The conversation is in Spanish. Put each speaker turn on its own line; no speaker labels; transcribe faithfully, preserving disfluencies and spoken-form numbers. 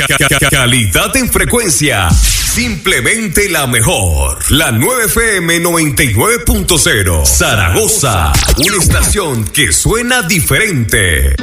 Calidad en frecuencia. Simplemente la mejor. La nueve F M noventa y nueve punto cero. Zaragoza. Una estación que suena diferente.